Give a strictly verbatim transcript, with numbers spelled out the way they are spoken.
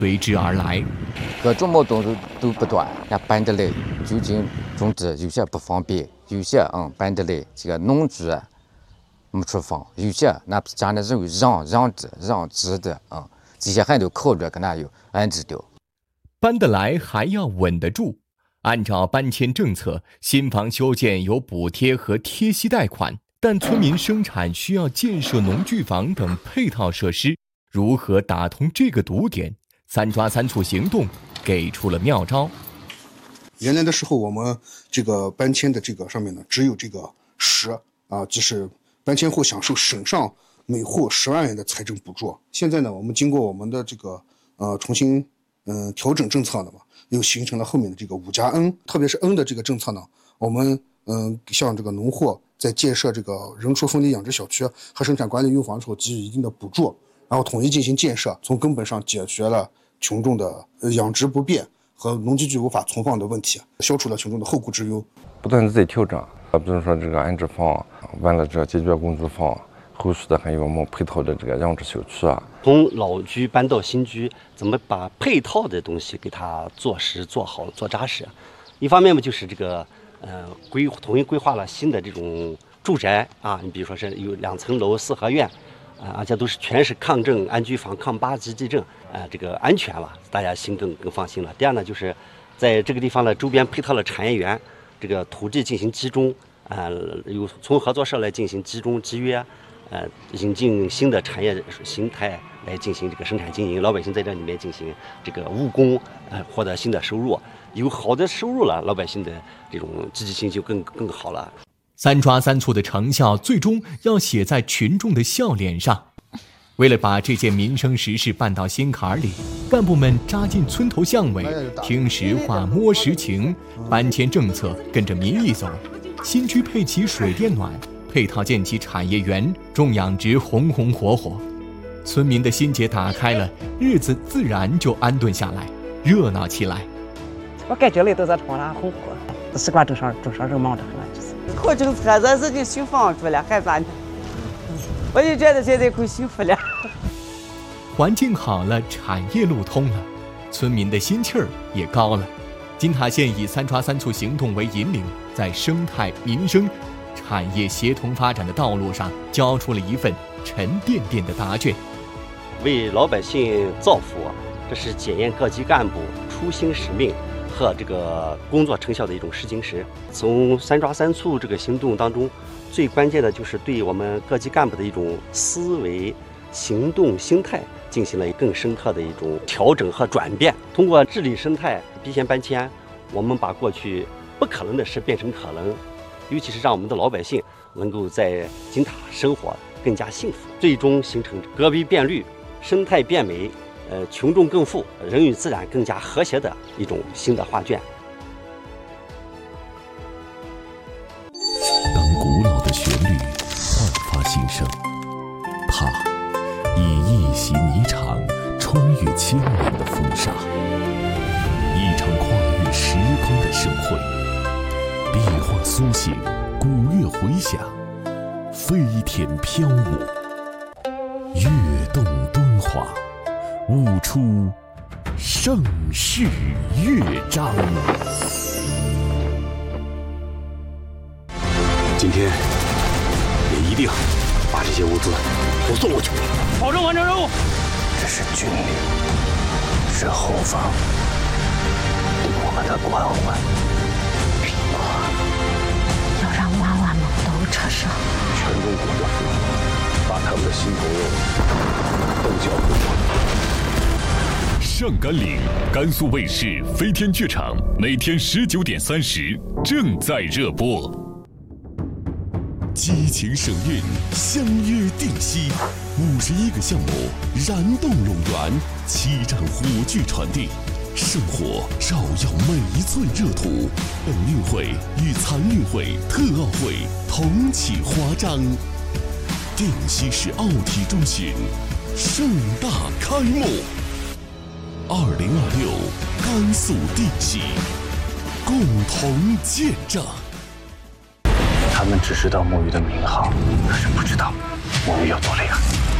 随之而来。 各种矛盾都都不断，那搬得来究竟种植有些不方便，有些嗯搬得来这个农具没处放，有些那不是家里人有让让植让植的啊、嗯，这些还得考虑跟那有安置掉。 搬得来还要稳得住。按照搬迁政策，新房修建有补贴和贴息贷款，但村民生产需要建设农具房等配套设施，如何打通这个堵点？三抓三促行动给出了妙招。 原来的时候，我们这个搬迁的这个上面呢，只有这个十啊，就是搬迁户享受省上每户十万元的财政补助。现在呢，我们经过我们的这个呃重新嗯、呃、调整政策的嘛，又形成了后面的这个五加 N， 特别是 N 的这个政策呢，我们嗯、呃、向这个农户在建设这个人畜分离养殖小区和生产管理用房的时候给予一定的补助，然后统一进行建设，从根本上解决了群众的养殖不便和农机具无法存放的问题，消除了群众的后顾之忧。 不断的在调整，比如说这个安置房，完了这解决公租房，后续的还有我们配套的这个养殖小区啊。 从老居搬到新居，怎么把配套的东西给它做实、做好、做扎实？一方面嘛，就是这个呃规统一规划了新的这种住宅啊，你比如说是有两层楼、四合院。啊，而且都是全是抗震安居房、抗八级地震，啊，这个安全了，大家心更更放心了。第二呢，就是在这个地方呢，周边配套了产业园，这个土地进行集中，啊，有从合作社来进行集中集约，呃，引进新的产业形态来进行这个生产经营，老百姓在这里面进行这个务工，呃，获得新的收入，有好的收入了，老百姓的这种积极性就更更好了。 三抓三促的成效最终要写在群众的笑脸上。为了把这件民生实事办到心坎里，干部们扎进村头巷尾，听实话摸实情，搬迁政策跟着民意走，新居配齐水电暖，配套建起产业园，种养殖红红火火，村民的心结打开了，日子自然就安顿下来，热闹起来。 我感觉里都在冲上红火，习惯正上正上人忙着很了，就是。 靠政策，咱自己修房住了，还咋呢？我就觉得现在可幸福了。 环境好了，产业路通了，村民的心气儿也高了。金塔县以三抓三促行动为引领，在生态、民生、产业协同发展的道路上，交出了一份沉甸甸的答卷。 为老百姓造福，这是检验各级干部初心使命和这个工作成效的一种试金石。从三抓三促这个行动当中，最关键的就是对我们各级干部的一种思维、行动、心态进行了更深刻的一种调整和转变。通过治理生态、避险搬迁，我们把过去不可能的事变成可能，尤其是让我们的老百姓能够在金塔生活更加幸福，最终形成戈壁变绿、生态变美。呃，群众更富，人与自然更加和谐的一种新的画卷。 当古老的旋律焕发新生，它以一袭霓裳穿越千年的风沙，一场跨越时空的盛会。壁画苏醒，古乐回响，飞天飘舞，跃动敦煌，舞出盛世乐章。 今天也一定把这些物资都送过去， 保证完成任务。 这是军令，是后方对我们的关怀。 苹果要让娃娃们都吃上。 全中国的父母把他们的新朋友都交给我。 上甘岭，甘肃卫视飞天剧场每天十九点三十正在热播。激情省运，相约定西，五十一个项目燃动陇园，七站火炬传递，圣火照耀每一寸热土。本运会与残运会、特奥会同启华章，定西市奥体中心盛大开幕。二零二六，甘肃定西，共同见证。 他们只知道木鱼的名号，可是不知道木鱼有多厉害。